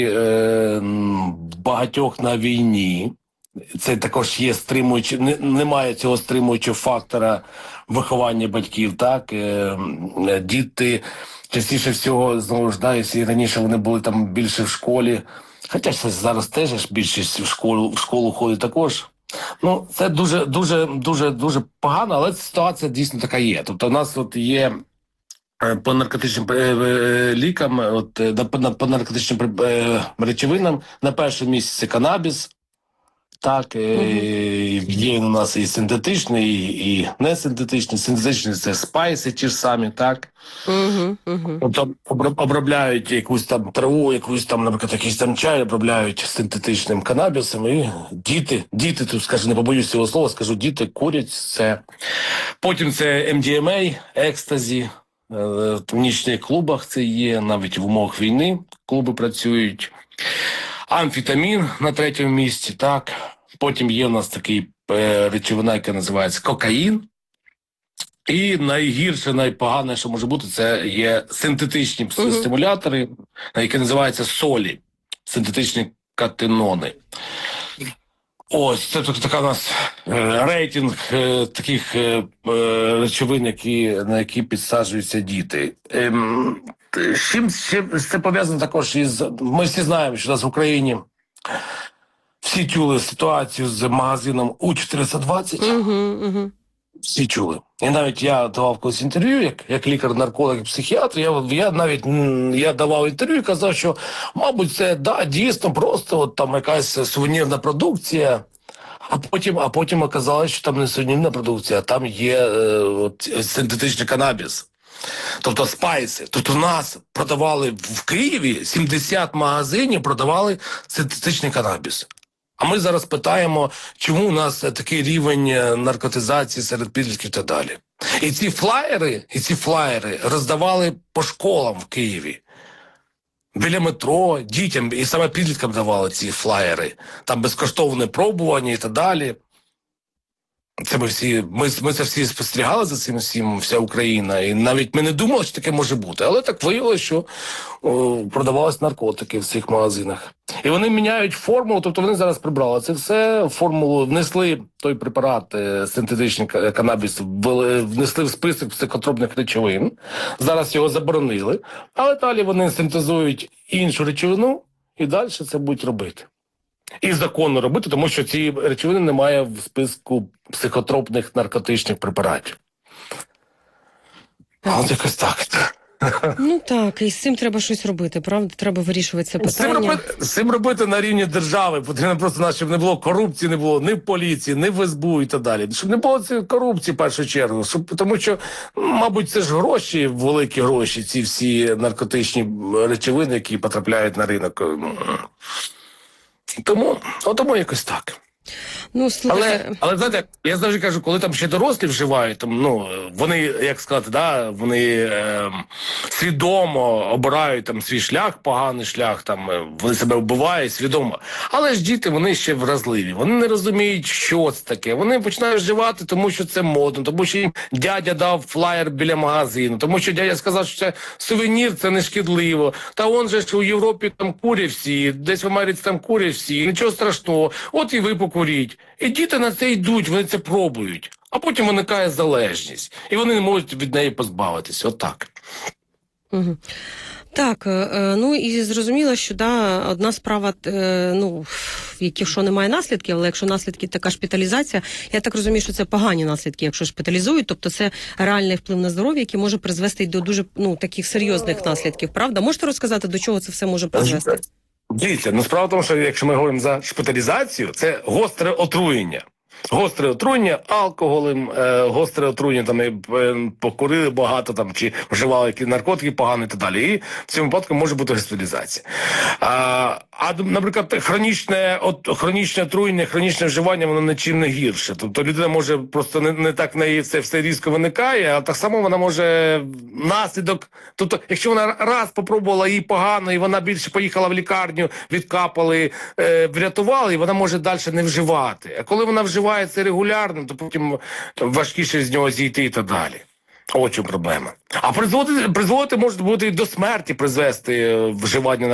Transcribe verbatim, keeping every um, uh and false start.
е, багатьох на війні. Це також є стримуючи, не, немає цього стримуючого фактора виховання батьків, так? Е, діти частіше всього, знову ж, да, якщо раніше вони були там більше в школі, хоча зараз теж більшість в школу, в школу ходить також. Ну, це дуже, дуже, дуже, дуже погано, але ситуація дійсно така є. Тобто у нас от є по наркотичним лікам, от, по наркотичним речовинам на першому місці це канабіс. Так, uh-huh. Є у нас і синтетичний, і несинтетичний. Синтетичний – це спайси ті ж самі, так? Uh-huh. Uh-huh. Тобто обробляють якусь там траву, якусь там, наприклад, якийсь там чай, обробляють синтетичним канабісом, і діти, діти, тут скажу, не побоюсь цього слова, скажу, діти курять це. Потім це ем ді ем ей, екстазі, в нічних клубах це є, навіть в умовах війни клуби працюють. Амфетамін на третьому місці, так. Потім є у нас такий е, речовина, яка називається кокаїн. І найгірше, найпогане, що може бути, це є синтетичні uh-huh. стимулятори, які називаються солі, синтетичні катенони. Ось, це тут така у нас е, рейтинг е, таких е, речовин, які, на які підсаджуються діти. Е, з чим, з чим це пов'язано також із... Ми всі знаємо, що у нас в Україні всі чули ситуацію з магазином У чотириста двадцять. Угу, угу. Всі чули. І навіть я давав колись інтерв'ю, як, як лікар-нарколог і психіатр, я, я навіть я давав інтерв'ю і казав, що, мабуть, це, да, дійсно, просто от, там якась сувенірна продукція, а потім, а потім оказалось, що там не сувенірна продукція, а там є е, от, синтетичний канабіс. Тобто спайси. Тобто в нас продавали в Києві, сімдесят магазинів продавали синтетичний канабіс. А ми зараз питаємо, чому у нас такий рівень наркотизації серед підлітків і так далі. І ці флаєри, і ці флаєри роздавали по школам в Києві. Біля метро, дітям, і саме підліткам давали ці флаєри. Там безкоштовне пробування і так далі. Це ми всі, ми, ми це всі спостерігали за цим всім, вся Україна, і навіть ми не думали, що таке може бути. Але так виявилося, що о, продавались наркотики в цих магазинах. І вони міняють формулу, тобто вони зараз прибрали це все, формулу, внесли той препарат, е, синтетичний канабіс, внесли в список психотропних речовин, зараз його заборонили, але далі вони синтезують іншу речовину і далі це будуть робити. І законно робити, тому що ці речовини немає в списку психотропних наркотичних препаратів. А от якось так. Ну так, і з цим треба щось робити, правда? Треба вирішувати це питання. З цим робити, з цим робити на рівні держави. Потрібно просто, щоб не було корупції, не було ні в поліції, ні в ес бе у і так далі. Щоб не було цієї корупції в першу чергу. Щоб, тому що, мабуть, це ж гроші, великі гроші, ці всі наркотичні речовини, які потрапляють на ринок. Тому, о, тому якось так. Ну, але, але, знаєте, я завжди кажу, коли там ще дорослі вживають, там, ну, вони, як сказати, да, вони е, свідомо обирають там свій шлях, поганий шлях, там, вони себе вбивають свідомо. Але ж діти, вони ще вразливі, вони не розуміють, що це таке. Вони починають вживати, тому що це модно, тому що їм дядя дав флаєр біля магазину, тому що дядя сказав, що це сувенір, це не шкідливо. Та он же ж у Європі там курять всі, десь в Америці там курять всі, нічого страшного, от і ви покуріть. І діти на це йдуть, вони це пробують. А потім виникає залежність. І вони не можуть від неї позбавитися. Отак. Угу. Так, ну і зрозуміло, що да, одна справа, ну, якщо немає наслідків, але якщо наслідки така шпиталізація, я так розумію, що це погані наслідки, якщо шпиталізують, тобто це реальний вплив на здоров'я, який може призвести до дуже, ну, таких серйозних наслідків, правда? Можете розказати, до чого це все може призвести? Дивіться, ну справа в тому, що якщо ми говоримо за шпиталізацію, це гостре отруєння. Гостре отруєння алкоголем, е, гостре отруєння, там, е, покурили багато, там, чи вживали які наркотики погані і так далі. І в цьому випадку може бути госпіталізація. А, а наприклад, хронічне, от, хронічне отруєння, хронічне вживання, воно нічим не гірше. Тобто людина може просто не, не так в неї це все різко виникає, а так само вона може наслідок. Тобто, якщо вона раз попробувала їй погано, і вона більше поїхала в лікарню, відкапали, е, врятували, і вона може далі не вживати. А коли вона вживає це регулярно, то потім важкіше з нього зійти і так далі. Ось у проблема. А призводити, призводити може бути і до смерті, призвести вживання